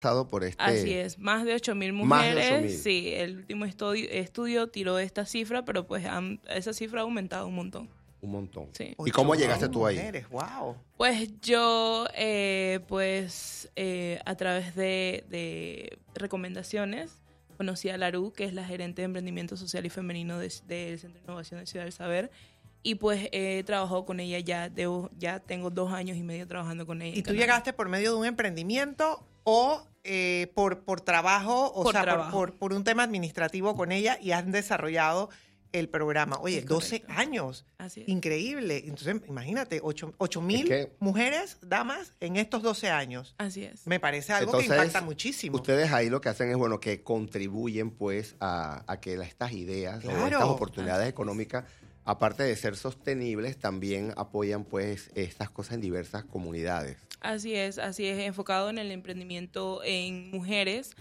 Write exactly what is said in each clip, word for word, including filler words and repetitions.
pasado por este... Así es, más de ocho mil Más de mujeres. ocho mil. Sí, el último estudio, estudio tiró esta cifra, pero pues han- esa cifra ha aumentado un montón. Un montón. Sí. ¿Y cómo Ocho llegaste mil tú ahí? mujeres, wow. Pues yo, eh, pues eh, a través de, de recomendaciones, conocí a Laru, que es la gerente de emprendimiento social y femenino de- del Centro de Innovación de Ciudad del Saber. Y pues he trabajado con ella ya, debo, ya tengo dos años y medio trabajando con ella. ¿Y en tú Canadá. llegaste por medio de un emprendimiento o eh, por, por trabajo, o Por sea, por- trabajo. Por, por un tema administrativo con ella y han desarrollado el programa? Oye, Es doce correcto. años. Así es. Increíble. Entonces, imagínate, ocho mil que- mujeres, damas, en estos doce años. Así es. Me parece algo Entonces, que impacta muchísimo. Ustedes ahí lo que hacen es, bueno, que contribuyen pues a, a que la- estas ideas o Claro. estas oportunidades Así es. económicas, aparte de ser sostenibles, también apoyan pues estas cosas en diversas comunidades. Así es, así es, enfocado en el emprendimiento en mujeres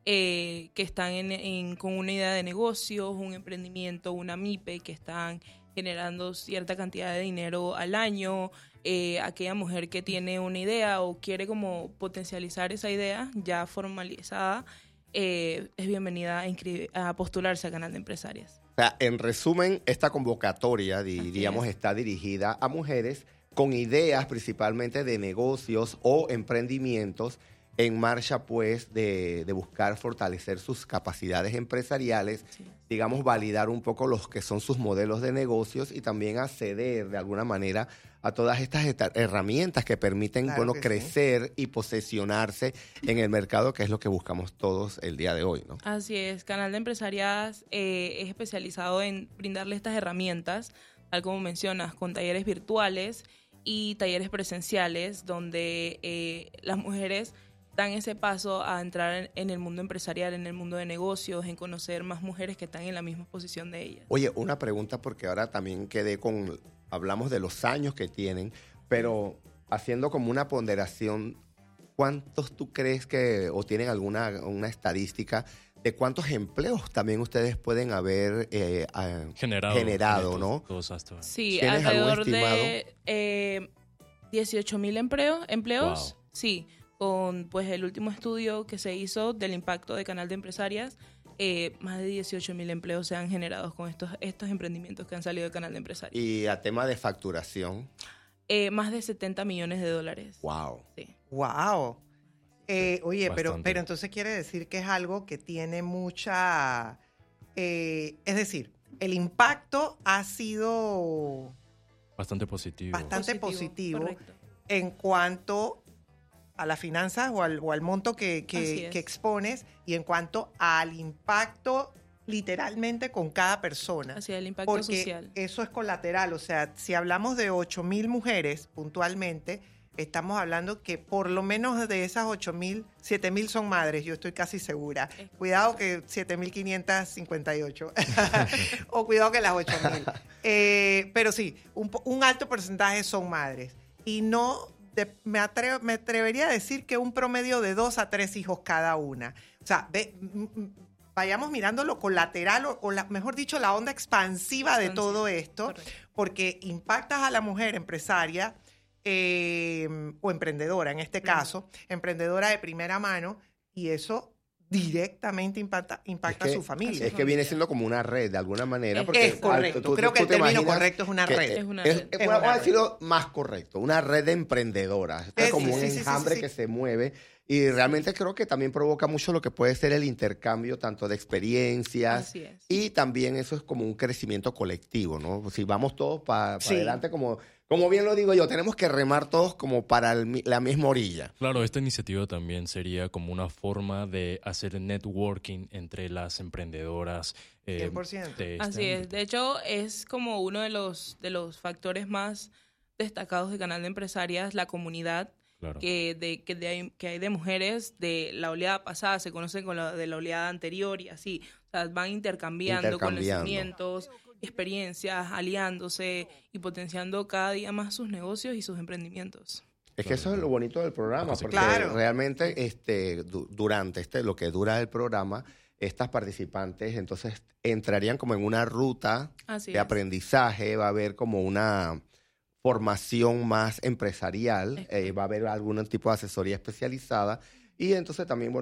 eh, que están en, en- con una idea de negocios, un emprendimiento, una MIPE, que están generando cierta cantidad de dinero al año. Eh, aquella mujer que tiene una idea o quiere como potencializar esa idea ya formalizada, eh, es bienvenida a, inscri- a postularse al canal de empresarias. O sea, en resumen, esta convocatoria, diríamos, es. está dirigida a mujeres con ideas principalmente de negocios o emprendimientos en marcha, pues, de, de buscar fortalecer sus capacidades empresariales, Sí. digamos, validar un poco los que son sus modelos de negocios y también acceder de alguna manera a todas estas esta- herramientas que permiten, Claro bueno, que sí. crecer y posesionarse en el mercado, que es lo que buscamos todos el día de hoy, ¿no? Así es, Canal de Empresarias eh, es especializado en brindarle estas herramientas, tal como mencionas, con talleres virtuales y talleres presenciales, donde eh, las mujeres dan ese paso a entrar en, en el mundo empresarial, en el mundo de negocios, en conocer más mujeres que están en la misma posición de ellas. Oye, una pregunta porque ahora también quedé con, hablamos de los años que tienen, pero haciendo como una ponderación, ¿cuántos tú crees que, o tienen alguna una estadística de cuántos empleos también ustedes pueden haber eh, ah, Generado. generado, en ¿no? estos dos hasta ahora. Sí, ¿Tienes algún alrededor estimado? de eh, dieciocho mil empleos, empleos Wow. sí, con pues el último estudio que se hizo del impacto de Canal de Empresarias, eh, más de dieciocho mil empleos se han generado con estos, estos emprendimientos que han salido del Canal de Empresarias. Y a tema de facturación, Eh, más de setenta millones de dólares. wow. Sí. Wow. Eh, oye, pero, Bastante. pero entonces quiere decir que es algo que tiene mucha... eh, es decir, el impacto ha sido Bastante positivo. bastante positivo, Correcto. en cuanto a las finanzas o al, o al monto que, Así que, es. que expones y en cuanto al impacto literalmente con cada persona. Hacia el impacto Porque social. eso es colateral. O sea, si hablamos de ocho mil mujeres puntualmente, estamos hablando que por lo menos de esas ocho mil, siete mil son madres, yo estoy casi segura. Es Cuidado que siete mil quinientos cincuenta y ocho. O cuidado que las ocho mil. Eh, pero sí, un, po- un alto porcentaje son madres. Y no, de- me, atre- me atrevería a decir que un promedio de dos a tres hijos cada una. O sea, ve- m- m- vayamos mirando lo colateral o, o la, mejor dicho, la onda expansiva de Expansiva, todo esto, correcto. porque impactas a la mujer empresaria eh, o emprendedora, en este caso, emprendedora de primera mano, y eso directamente impacta, impacta Es a que- su familia. Es que viene siendo como una red de alguna manera. Es- Porque es correcto. al- tú- Creo tú que el te término imaginas correcto es una que red. Es una es- red. es- Es vamos una a red. decirlo más correcto, una red de emprendedoras. Esto Eh, es como sí, un sí, sí, sí, enjambre sí. que se mueve y realmente creo que también provoca mucho lo que puede ser el intercambio tanto de experiencias Así es. y también eso es como un crecimiento colectivo, ¿no? Si vamos todos para Sí. adelante, como, como bien lo digo yo, tenemos que remar todos como para el mi- la misma orilla. Claro, esta iniciativa también sería como una forma de hacer networking entre las emprendedoras. eh, cien por ciento. de este Así es. ámbito. De hecho, es como uno de los, de los factores más destacados del Canal de Empresarias, la comunidad Claro. que, de, que, de hay, que hay de mujeres de la oleada pasada, se conocen con la de la oleada anterior y así. O sea, van intercambiando, Intercambiando. conocimientos, experiencias, aliándose y potenciando cada día más sus negocios y sus emprendimientos. Es que eso es lo bonito del programa, Claro. porque Claro. realmente este, du- durante este, lo que dura el programa, estas participantes entonces entrarían como en una ruta Así de es. aprendizaje, va a haber como una formación más empresarial, Es eh, va a haber algún tipo de asesoría especializada Y entonces también, bueno,